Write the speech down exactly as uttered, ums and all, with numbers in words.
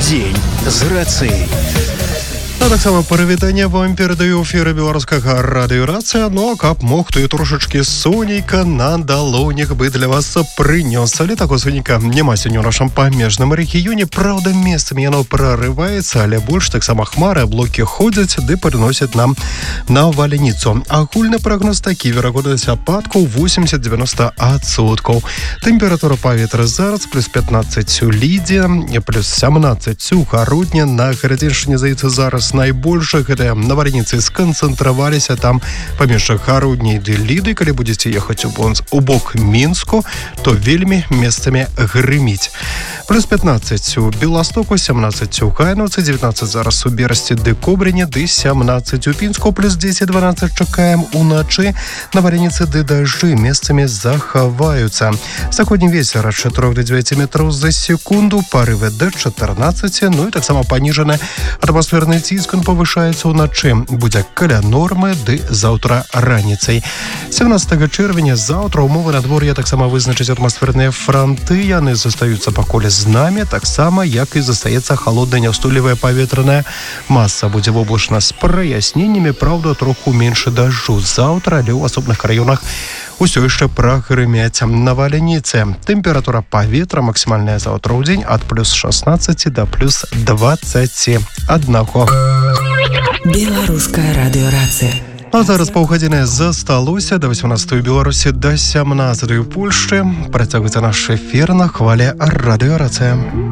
Дзень з рацыяй. А таксама прывітанне вам перадаю эфіры беларускага радыёрацыя, но каб мог ты трошачкі сонейка на далонях бы для вас прынёс. Але таго сонейка няма сёння ў нашым памежным рэгіёне. Праўда, месцамі яно прарываецца, але больш таксама хмары, аблокі ходзяць ды прыносяць нам навальніцу. Агульны прагноз такі: верагоднасць ападкаў восемьдесят-девяносто адсоткаў. Тэмпература паветра зараз плюс пятнадцать у Лідзе, плюс семнадцать у Гародні. На Гарадзеншчыне, здаецца, зараз найбольш гэтыя навальніцы сканцэнтраваліся там паміж Гародняй ды Лідай. Калі будзеце ехаць у бок Мінску, то вельмі месцамі грыміць. Плюс пятнадцать у Беластоку, семнадцать у Гайнаўцы, девятнадцать зараз у Берасці ды Кобрыне, ды семнадцать у Пінску, плюс десять-дванадцать чакаем уначы. Навальніцы ды дажджы месцамі захаваюцца. Заходні вецер ад чатырох да дзевяці метраў за секунду, парывы да чатырнаццаці, ну і таксама паніжаны атмасферны ціск павышаецца ўначы, будзе каля нормы ды заўтра раніцай. семнадцатага чэрвеня заўтра умовы надвор'я таксама вызначаць атмасферныя франты, яны застаюцца пакуль з намі, таксама як і застаецца халодная няўстойлівая паветраная маса. Будзе воблачна з праясненнямі, праўда, троху менш дажджу заўтра, але ў асобных раёнах усё яшчэ прагрымяць навальніцы. Тэмпература паветра максімальная заўтра ў дзень ад плюс шестнадцать да плюс двадцать один. Беларуская радыёрацыя. А зараз паўгадзіны засталося. Да восемнадцатай у Беларусі, да семнадцатай у Польшчы. Працягваецца наш эфір на хвале радыёрацыя.